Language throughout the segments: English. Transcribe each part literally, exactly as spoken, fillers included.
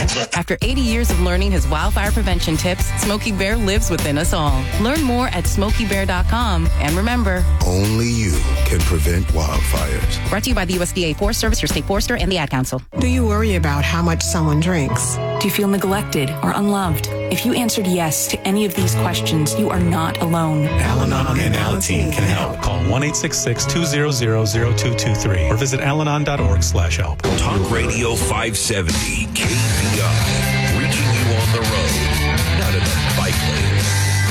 After eighty years of learning his wildfire prevention tips, Smokey Bear lives within us all. Learn more at smokey bear dot com. And remember, only you can prevent wildfires. Brought to you by the U S D A Forest Service, your state forester, and the Ad Council. Do you worry about how much someone drinks? Do you feel neglected or unloved? If you answered yes to any of these questions, you are not alone. Al-Anon and Alateen can help. Call one eight six six, two zero zero, zero two two three or visit alanon dot org slash help. Talk Radio five seventy K V I, reaching you on the road, not in the bike lane.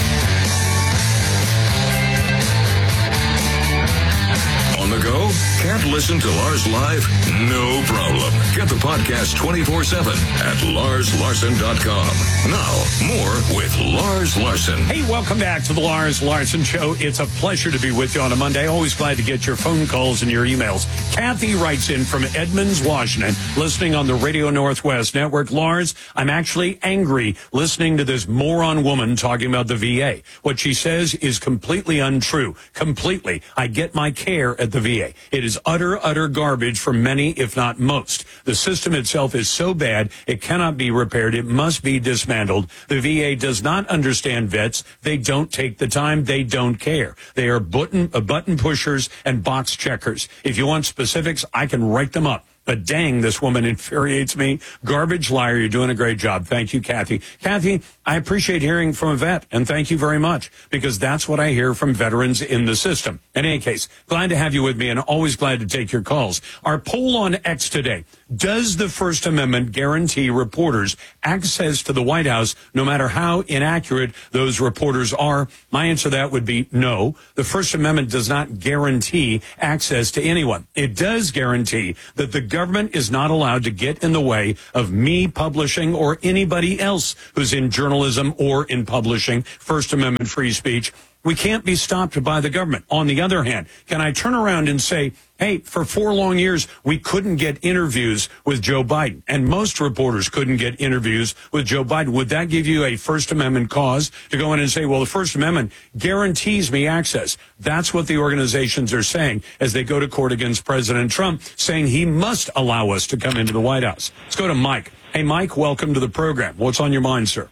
On the go? Can't listen to Lars live? No problem. Get the podcast twenty-four seven at lars larson dot com. Now, more with Lars Larson. Hey, welcome back to the Lars Larson Show. It's a pleasure to be with you on a Monday. Always glad to get your phone calls and your emails. Kathy writes in from Edmonds, Washington, listening on the Radio Northwest Network. Lars, I'm actually angry listening to this moron woman talking about the V A. What she says is completely untrue. Completely. I get my care at the V A. It is utter, utter garbage for many, if not most. The system itself is so bad, it cannot be repaired. It must be dismantled. The V A does not understand vets. They don't take the time. They don't care. They are button, uh, button pushers and box checkers. If you want specifics, I can write them up. But dang, this woman infuriates me. Garbage liar, you're doing a great job. Thank you, Kathy. Kathy, I appreciate hearing from a vet, and thank you very much, because that's what I hear from veterans in the system. In any case, glad to have you with me, and always glad to take your calls. Our poll on X today: does the First Amendment guarantee reporters access to the White House, no matter how inaccurate those reporters are? My answer to that would be no. The First Amendment does not guarantee access to anyone. It does guarantee that the government is not allowed to get in the way of me publishing or anybody else who's in journalism or in publishing. First Amendment free speech. We can't be stopped by the government. On the other hand, can I turn around and say, hey, for four long years, we couldn't get interviews with Joe Biden, and most reporters couldn't get interviews with Joe Biden. Would that give you a First Amendment cause to go in and say, well, the First Amendment guarantees me access? That's what the organizations are saying as they go to court against President Trump, saying he must allow us to come into the White House. Let's go to Mike. Hey, Mike, welcome to the program. What's on your mind, sir?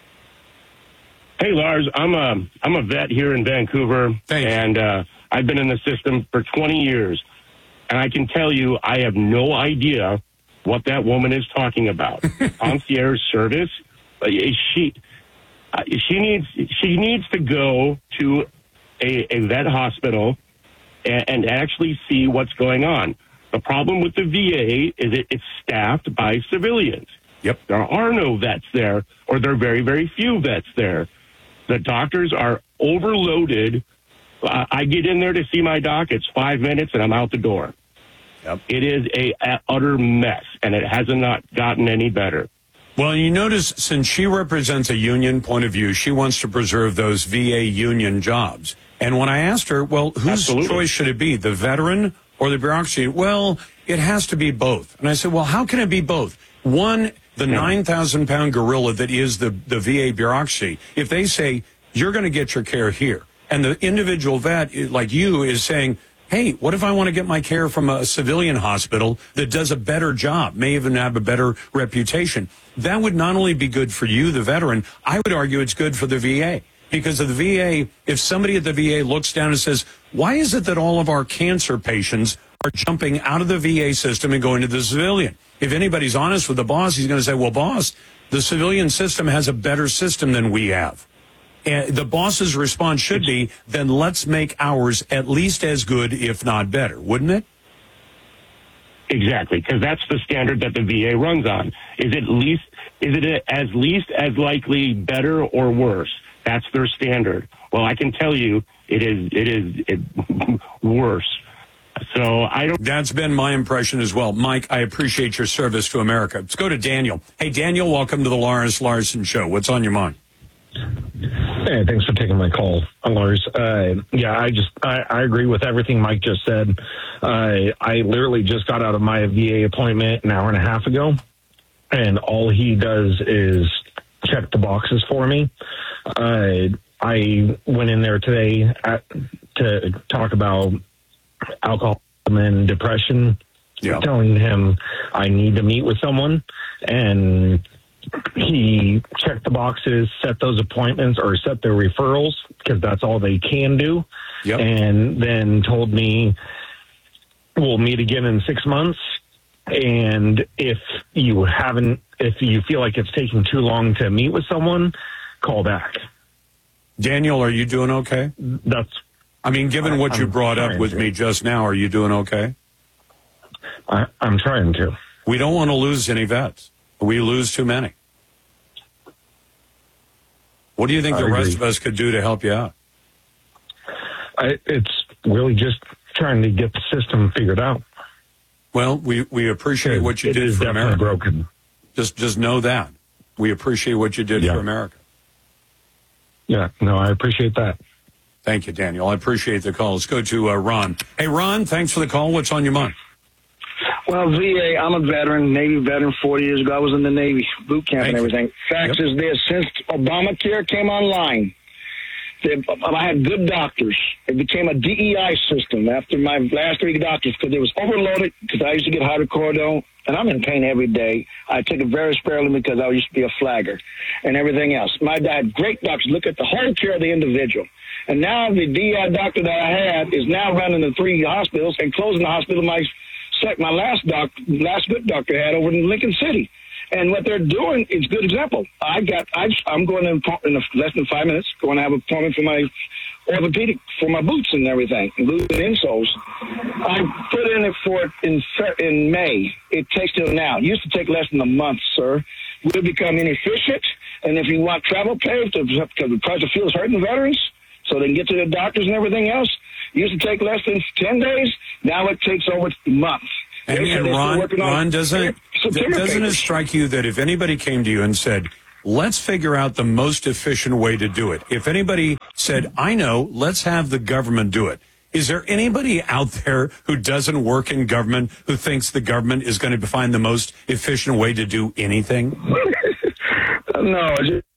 Hey, Lars, I'm a, I'm a vet here in Vancouver, Thanks. and uh, I've been in the system for twenty years, and I can tell you I have no idea what that woman is talking about. Concierge service, uh, she uh, she needs she needs to go to a, a vet hospital and, and actually see what's going on. The problem with the V A is it, it's staffed by civilians. Yep. There are no vets there, or there are very, very few vets there. The doctors are overloaded. Uh, I get in there to see my doc. It's five minutes, and I'm out the door. Yep. It is a, a utter mess, and it hasn't not gotten any better. Well, you notice since she represents a union point of view, she wants to preserve those V A union jobs. And when I asked her, well, whose Absolutely. choice should it be, the veteran or the bureaucracy? Well, it has to be both. And I said, well, how can it be both? One, the nine thousand pound gorilla that is the, the V A bureaucracy, if they say, you're going to get your care here, and the individual vet like you is saying, hey, what if I want to get my care from a civilian hospital that does a better job, may even have a better reputation? That would not only be good for you, the veteran, I would argue it's good for the V A. Because of the V A, if somebody at the V A looks down and says, why is it that all of our cancer patients are jumping out of the V A system and going to the civilian? If anybody's honest with the boss, he's going to say, well, boss, the civilian system has a better system than we have. And the boss's response should be, then let's make ours at least as good, if not better, wouldn't it? Exactly, because that's the standard that the V A runs on. Is it least? Is it as least as likely better or worse? That's their standard. Well, I can tell you, it is. It is it, worse. So I don't. That's been my impression as well, Mike. I appreciate your service to America. Let's go to Daniel. Hey, Daniel, welcome to the Lars Larson Show. What's on your mind? Hey, thanks for taking my call, Lars. Uh, yeah, I just I, I agree with everything Mike just said. Uh, I literally just got out of my V A appointment an hour and a half ago, and all he does is check the boxes for me. Uh, I went in there today at, to talk about alcoholism and depression, Yeah. telling him I need to meet with someone, and he checked the boxes, set those appointments or set their referrals because that's all they can do. Yep. And then told me we'll meet again in six months. And if you haven't, if you feel like it's taking too long to meet with someone, call back. Daniel, are you doing okay? That's, I mean, given what I'm you brought up with to. me just now, are you doing okay? I, I'm trying to. We don't want to lose any vets. We lose too many. What do you think I the agree. rest of us could do to help you out? I, it's really just trying to get the system figured out. Well, we, we appreciate what you It did is for definitely America. broken. Just just know that. We appreciate what you did Yeah. for America. Yeah, no, I appreciate that. Thank you, Daniel. I appreciate the call. Let's go to uh, Ron. Hey, Ron, thanks for the call. What's on your mind? Well, V A, I'm a veteran, Navy veteran. forty years ago, I was in the Navy, boot camp Thank and you. everything. Fact Yep. is this, since Obamacare came online, the, I had good doctors. It became a D E I system after my last three doctors because it was overloaded because I used to get hydrocodone, and I'm in pain every day. I took it very sparingly because I used to be a flagger and everything else. My dad had great doctors look at the whole care of the individual. And now the D E I doctor that I had is now running the three hospitals and closing the hospital my my last doc, last good doctor had over in Lincoln City. And what they're doing is a good example. I got, I, I'm going in, in less than five minutes, going to have an appointment for my orthopedic, for my boots and everything, boots and insoles. I put in it for it in, in May. It takes till now. It used to take less than a month, sir. We've become inefficient. And if you want travel pay, because the price of fuel is hurting the veterans, so they can get to their doctors and everything else, it used to take less than ten days. Now it takes over months. And, They said and they're still Ron, working on Ron, doesn't it, September doesn't it papers. strike you that if anybody came to you and said, let's figure out the most efficient way to do it, if anybody said, I know, let's have the government do it, is there anybody out there who doesn't work in government who thinks the government is going to find the most efficient way to do anything? No, it's just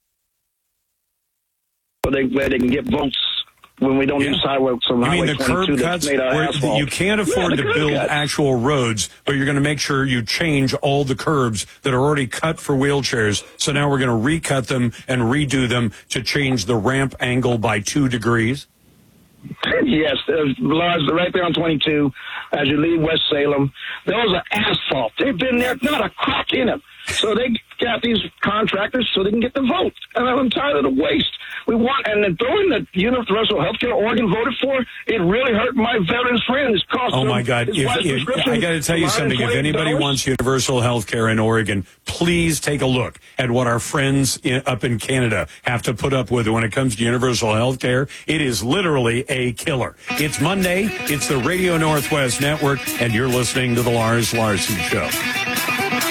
so they, where they can get votes when we don't Yeah. use sidewalks on You mean Highway the curb twenty-two that's cuts made out of where asphalt. you can't afford Yeah, the to curb build cuts. actual roads, but you're going to make sure you change all the curbs that are already cut for wheelchairs. So now we're going to recut them and redo them to change the ramp angle by two degrees? Yes, there's Lars, right there on twenty-two as you leave West Salem. Those are asphalt. They've been there, not a crack in them. So they got these contractors so they can get the vote. And I'm tired of the waste. We want, and then throwing the universal health care Oregon voted for, it really hurt my veterans friends. It cost Oh them my God! his If, wife's if, prescription I got to tell you for something. If anybody one hundred twenty dollars. wants universal health care in Oregon, please take a look at what our friends in, up in Canada have to put up with when it comes to universal health care. It is literally a killer. It's Monday. It's the Radio Northwest Network, and you're listening to the Lars Larson Show.